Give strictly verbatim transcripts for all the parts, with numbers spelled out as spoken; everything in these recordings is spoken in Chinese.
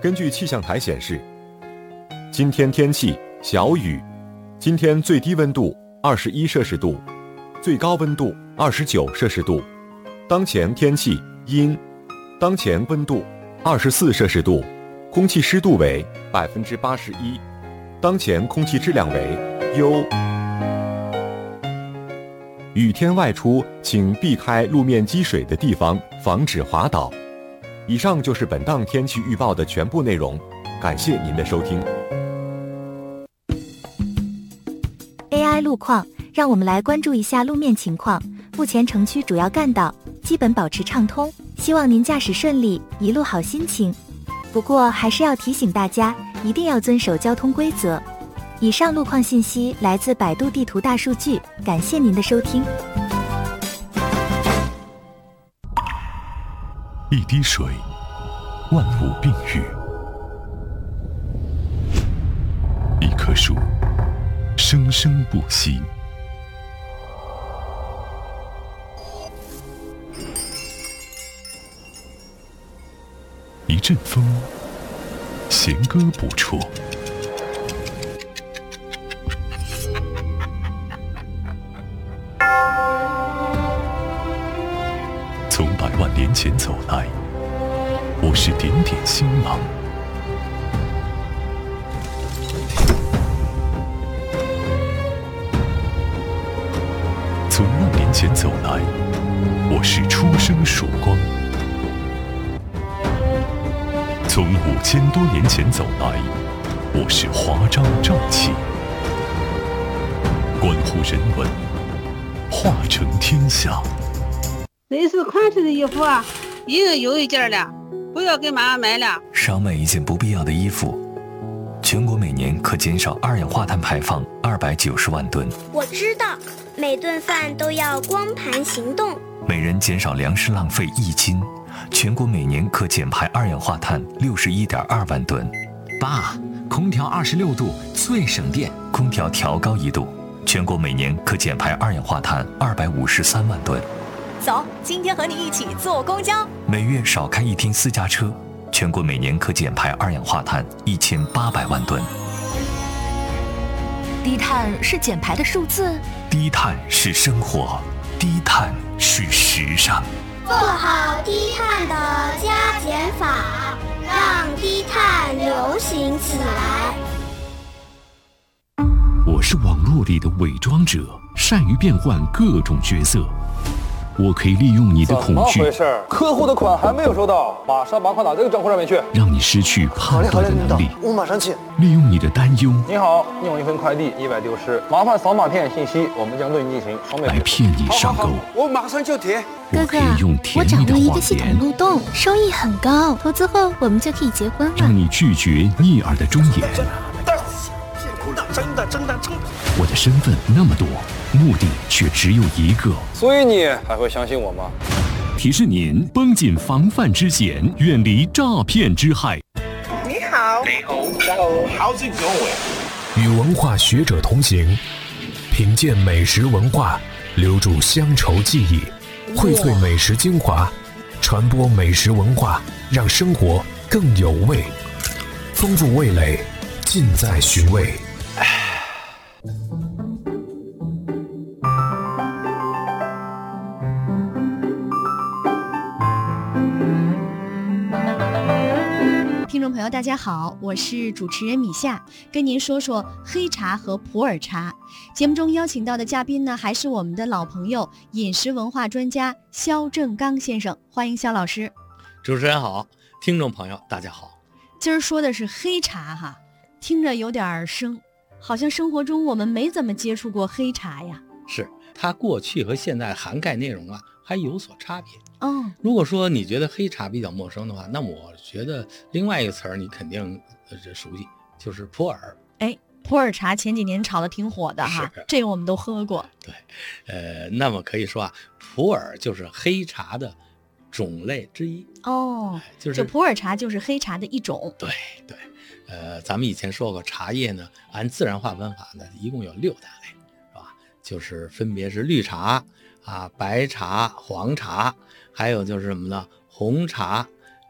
根据气象台显示，今天天气小雨，今天最低温度二十一摄氏度，最高温度二十九摄氏度。当前天气阴，当前温度二十四摄氏度，空气湿度为百分之八十一，当前空气质量为优。雨天外出，请避开路面积水的地方，防止滑倒。以上就是本档天气预报的全部内容，感谢您的收听。 A I 路况，让我们来关注一下路面情况。目前城区主要干道基本保持畅通，希望您驾驶顺利，一路好心情。不过还是要提醒大家，一定要遵守交通规则。以上路况信息来自百度地图大数据，感谢您的收听。 一滴水，万物并育；一棵树，生生不息；一阵风，弦歌不辍；从百万年前走来，我是点点星芒；从万年前走来，我是初生曙光；从五千多年前走来，我是华章正气。关乎人文，化成天下。 类似款式的衣服啊，一个有一件了，不要给妈妈买了。 少买一件不必要的衣服，全国每年可减少二氧化碳排放二百九十万吨。 我知道，每顿饭都要光盘行动。 每人减少粮食浪费一斤，全国每年可减排二氧化碳六十一点二万吨。 爸，空调二十六度最省电， 空调调高一度，全国每年可减排二氧化碳二百五十三万吨。 走，今天和你一起坐公交。 每月少开一天私家车，全国每年可减排二氧化碳一千八百万吨。 低碳是减排的数字， 低碳是生活，低碳是时尚。 做好低碳的加减法，让低碳流行起来。 我是网络里的伪装者，善于变换各种角色。我可以利用你的恐惧， 怎么回事？客户的款还没有收到，马上把款打这个账户上面去， 让你失去判断的能力。 我马上去。 利用你的担忧， 你好，你有一份快递意外丢失，麻烦扫码填写信息，我们将对你进行双倍来骗你上钩。 我马上就填。 我可以用甜蜜的谎言， 漏洞，收益很高，投资后我们就可以结婚了。 让你拒绝逆耳的忠言。 真的真的真的， 我的身份那么多，目的却只有一个， 所以你还会相信我吗？ 提示您绷紧防范之弦，远离诈骗之害。 你好，你好 ，How's it going？ 与文化学者同行，品鉴美食文化，留住乡愁记忆，荟萃美食精华，传播美食文化，让生活更有味，丰富味蕾，尽在寻味。 听众朋友大家好，我是主持人米夏，跟您说说黑茶和普洱茶。节目中邀请到的嘉宾呢，还是我们的老朋友，饮食文化专家肖正刚先生，欢迎肖老师。 主持人好，听众朋友大家好。 今儿说的是黑茶哈，听着有点生，好像生活中我们没怎么接触过黑茶呀。 是，它过去和现在涵盖内容啊还有所差别。 嗯， 如果说你觉得黑茶比较陌生的话，那么我觉得另外一个词儿你肯定呃熟悉，就是普洱。 哎，普洱茶前几年炒的挺火的哈，这个我们都喝过。 对，呃，那么可以说啊，普洱就是黑茶的种类之一。 哦， 就是就普洱茶就是黑茶的一种。 对对，呃，咱们以前说过，茶叶呢按自然化分法呢，一共有六大类，是吧？就是分别是绿茶啊、白茶、黄茶。还有就是什么呢？红茶、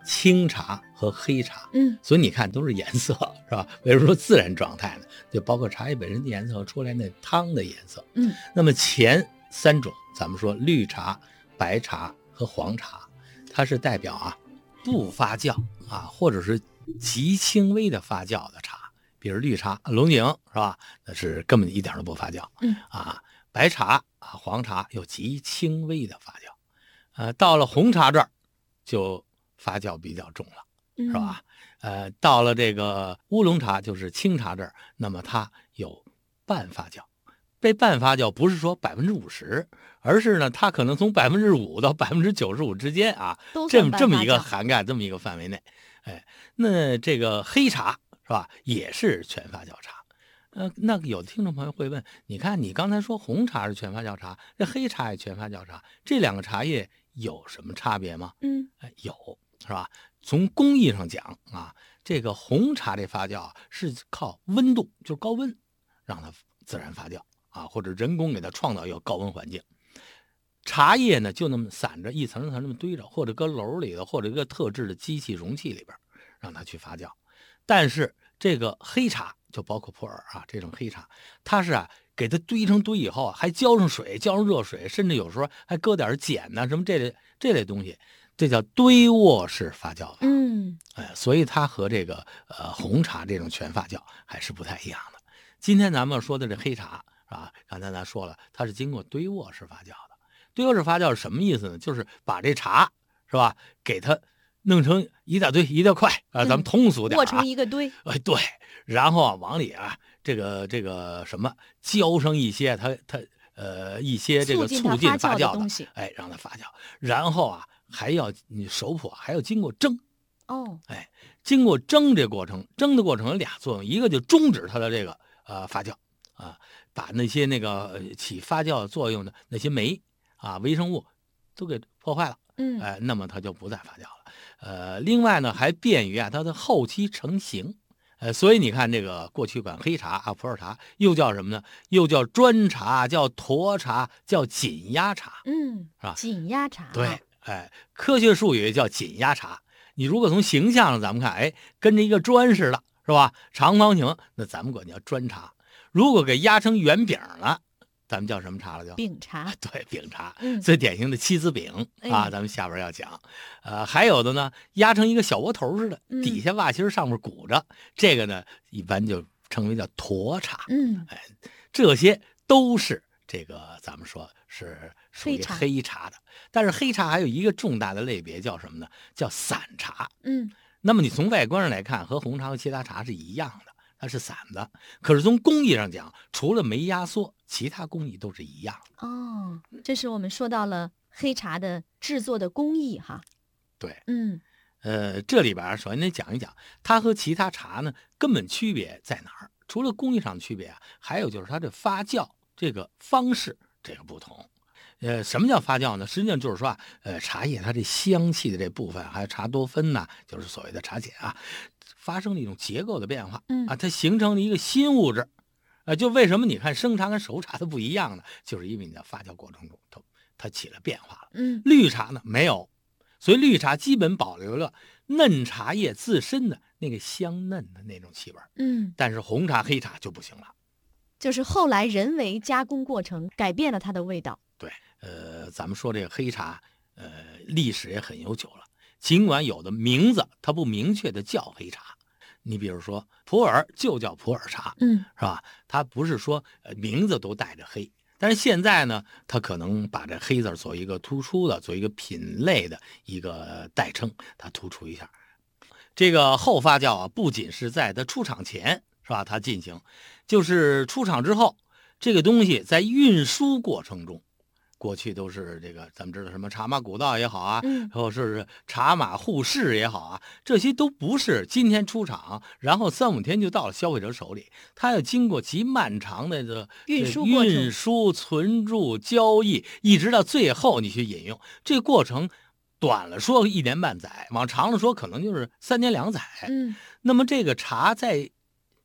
清茶和黑茶， 嗯， 所以你看都是颜色，是吧？为什么说自然状态呢？就包括茶叶本身的颜色和出来那汤的颜色， 嗯。 那么前三种，咱们说绿茶、白茶和黄茶，它是代表啊不发酵啊，或者是极轻微的发酵的茶，比如绿茶、龙井是吧？那是根本一点都不发酵， 嗯啊，白茶啊、黄茶有极轻微的发酵，呃，到了红茶这儿就发酵比较重了，是吧？嗯、呃，到了这个乌龙茶，就是清茶这儿，那么它有半发酵。这半发酵不是说百分之五十，而是呢，它可能从百分之五到百分之九十五之间啊，这么这么一个涵盖，这么一个范围内。哎，那这个黑茶是吧，也是全发酵茶。呃，那有的听众朋友会问，你看你刚才说红茶是全发酵茶，这黑茶也全发酵茶，这两个茶叶有什么差别吗？ 嗯， 哎，有，是吧？从工艺上讲啊，这个红茶这发酵是靠温度，就是高温让它自然发酵啊，或者人工给它创造一个高温环境。茶叶呢就那么散着一层一层那么堆着，或者搁篓里头，或者一个特制的机器容器里边让它去发酵。但是这个黑茶就包括普洱啊这种黑茶，它是啊给它堆成堆以后啊，还浇上水，浇上热水，甚至有时候还搁点碱呐、啊、什么这类这类东西，这叫堆沃式发酵法。 嗯， 哎，所以它和这个呃红茶这种全发酵还是不太一样的。今天咱们说的这黑茶啊，刚才咱说了，它是经过堆沃式发酵的。堆沃式发酵是什么意思呢？就是把这茶是吧，给它弄成一大堆一大块啊，咱们通俗点、啊， 握成一个堆。 哎，对，然后啊往里啊这个这个什么浇上一些它它呃一些这个促进发酵的东西， 哎，让它发酵，然后啊还要你手谱还要经过蒸。 哦， 哎，经过蒸这过程，蒸的过程有俩作用，一个就终止它的这个呃发酵啊，把那些那个起发酵作用的那些酶啊微生物都给破坏了， 嗯， 哎，那么它就不再发酵了。呃，另外呢还便于啊它的后期成型，呃，所以你看这个过去管黑茶啊普洱茶又叫什么呢？又叫砖茶，叫沱茶，叫紧压茶， 嗯， 是吧？ 紧压茶， 对，哎，科学术语叫紧压茶。你如果从形象上咱们看，哎，跟着一个砖似的，是吧？长方形，那咱们管叫砖茶。如果给压成圆饼了，咱们叫什么茶了？叫饼茶。 对，饼茶， 嗯， 最典型的七子饼啊，咱们下边要讲。呃，还有的呢，压成一个小窝头似的，底下袜心上面鼓着，嗯、这个呢，一般就称为叫沱茶。 嗯， 哎，这些都是这个咱们说是属于黑茶的。但是黑茶还有一个重大的类别叫什么呢？叫散茶。 嗯， 那么你从外观上来看，和红茶和其他茶是一样的，它是散的。可是从工艺上讲，除了没压缩，其他工艺都是一样的。 哦，这是我们说到了黑茶的制作的工艺哈。 对， 嗯， 呃，这里边首先得讲一讲它和其他茶呢根本区别在哪儿。除了工艺上的区别啊，还有就是它的发酵这个方式这个不同。呃，什么叫发酵呢？实际上就是说啊，呃，茶叶它这香气的这部分，还有茶多酚呐，就是所谓的茶碱啊，发生了一种结构的变化， 嗯啊，它形成了一个新物质，呃，就为什么你看生茶跟熟茶它不一样呢？就是因为你在发酵过程中，它它起了变化了。 嗯， 绿茶呢没有，所以绿茶基本保留了嫩茶叶自身的那个香嫩的那种气味， 嗯， 但是红茶、黑茶就不行了。 就是后来人为加工过程改变了它的味道。 对，呃，咱们说这个黑茶，呃，历史也很悠久了。尽管有的名字它不明确的叫黑茶，你比如说普洱就叫普洱茶， 嗯， 是吧？它不是说呃名字都带着黑，但是现在呢，它可能把这黑字做一个突出的，做一个品类的一个代称，它突出一下。这个后发酵啊，不仅是在它出厂前，是吧？它进行，就是出厂之后，这个东西在运输过程中，过去都是这个咱们知道什么茶马古道也好啊， 嗯， 或者是茶马互市也好啊，这些都不是今天出厂，然后三五天就到了消费者手里，它要经过极漫长的这运输过程、 运输、存储、交易，一直到最后你去饮用，这过程短了说一年半载，往长了说可能就是三年两载。 嗯， 那么这个茶在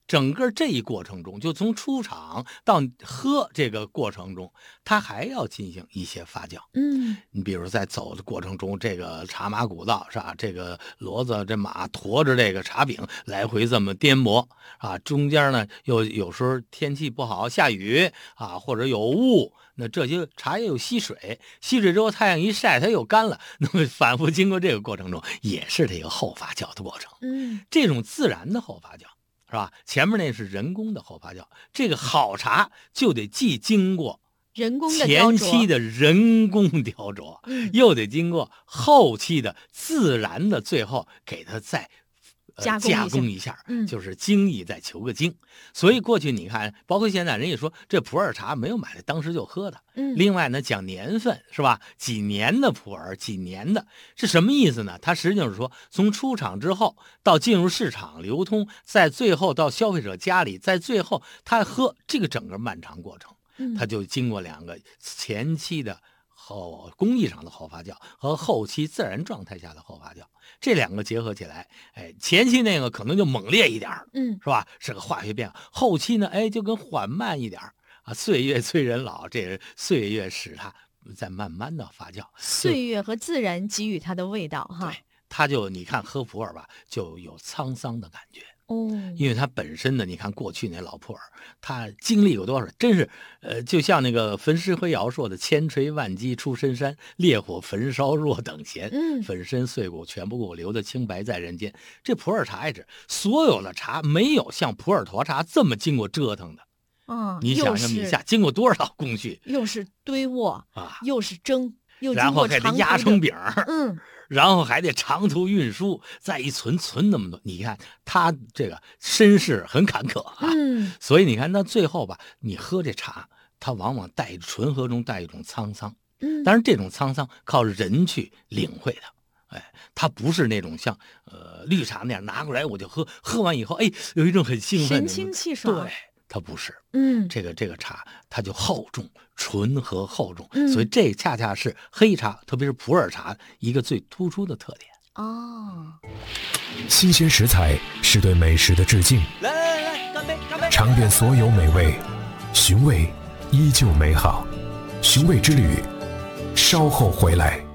整个这一过程中，就从出厂到喝这个过程中，它还要进行一些发酵。 嗯， 你比如在走的过程中，这个茶马古道是吧？这个骡子这马驮着这个茶饼来回这么颠簸啊，中间呢又有时候天气不好，下雨啊，或者有雾。那这些茶叶有吸水，吸水之后太阳一晒，它又干了。那么反复经过这个过程中，也是这个后发酵的过程。 嗯， 这种自然的后发酵是吧？前面那是人工的后发酵，这个好茶就得既经过人工的前期的人工雕琢， 嗯、 又得经过后期的自然的，最后给它再。呃、 加工加工一下， 嗯， 就是精益再求个精。所以过去你看，包括现在人也说这普洱茶没有买来当时就喝的。 嗯， 另外呢，讲年份是吧？几年的普洱，几年的是什么意思呢？它实际上是说，从出厂之后到进入市场流通，在最后到消费者家里，在最后他喝这个整个漫长过程， 嗯， 它就经过两个前期的。后工艺上的后发酵和后期自然状态下的后发酵，这两个结合起来，哎，前期那个可能就猛烈一点， 嗯， 是吧？是个化学变化。后期呢，哎，就跟缓慢一点啊。岁月催人老，这岁月使它在慢慢的发酵。 岁月和自然给予它的味道，哈， 对，它就你看喝普洱吧，就有沧桑的感觉。 哦， 因为它本身呢，你看过去那老普洱，它经历过多少？真是，呃，就像那个焚师辉尧说的：“千锤万击出深山，烈火焚烧若等闲。 嗯， 粉身碎骨全不顾，留的清白在人间。”这普洱茶也是，所有的茶没有像普洱沱茶这么经过折腾的。 啊、嗯， 你想想，米下经过多少工序？ 又是堆沃啊， 又是蒸，又然后还得压成饼， 嗯。 然后还得长途运输，再一存存那么多，你看他这个身世很坎坷啊。 嗯， 所以你看到最后吧，你喝这茶，它往往带醇和中带一种沧桑。 嗯， 当然这种沧桑靠人去领会的，哎，它不是那种像呃绿茶那样拿过来我就喝，喝完以后哎有一种很兴奋， 神清气爽。 对。它不是， 嗯， 这个这个茶它就厚重，醇和厚重， 嗯， 所以这恰恰是黑茶，特别是普洱茶一个最突出的特点。 哦， 新鲜食材是对美食的致敬， 来来来，干杯干杯！ 尝遍所有美味，寻味依旧美好，寻味之旅，稍后回来。